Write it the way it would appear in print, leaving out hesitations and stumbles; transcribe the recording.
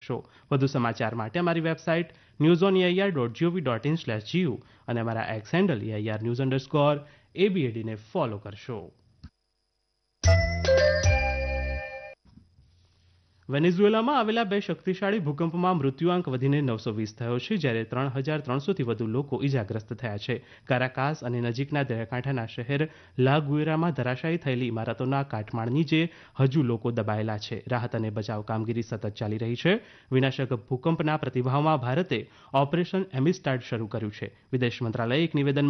શકશો. વધુ સમાચાર માટે અમારી વેબસાઇટ newsonair.gov.in/gu અને અમારા એક્સ હેન્ડલ AIR_news_ABAD ને ફોલો કરશો. વેનેઝુએલામાં આવેલા 2 શક્તિશાળી ભૂકંપમાં મૃત્યુઆંક વધીને 920 થયો છે, જ્યારે 3,300થી વધુ લોકો ઇજાગ્રસ્ત થયા છે. કારાકાસ અને નજીકના દરિયાકાંઠાના શહેર લા ગુએરામાં ધરાશાયી થયેલી ઇમારતોના કાટમાળ નીચે હજુ લોકો દબાયેલા છે. રાહત અને બચાવ કામગીરી સતત ચાલી રહી છે. વિનાશક ભૂકંપના પ્રતિભાવમાં ભારતે ઓપરેશન એમિસ્ટાડ શરૂ કર્યું છે. વિદેશ મંત્રાલયે એક નિવેદનમાં